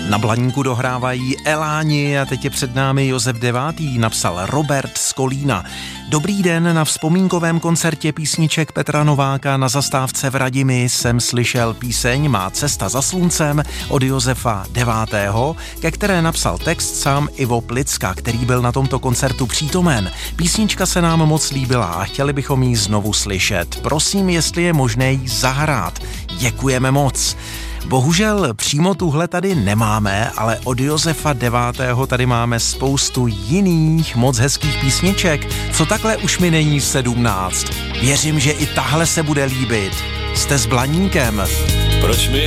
Na Blaníku dohrávají Eláni a teď je před námi Josef IX, napsal Robert z Kolína. Dobrý den, na vzpomínkovém koncertě písniček Petra Nováka na zastávce v Radimi jsem slyšel píseň Má cesta za sluncem od Josefa IX., ke které napsal text sám Ivo Plicka, který byl na tomto koncertu přítomen. Písnička se nám moc líbila a chtěli bychom ji znovu slyšet. Prosím, jestli je možné ji zahrát. Děkujeme moc. Bohužel přímo tuhle tady nemáme, ale od Josefa IX. Tady máme spoustu jiných moc hezkých písniček. Co takhle už mi není 17. Věřím, že i tahle se bude líbit. Jste s Blaníkem. Proč mi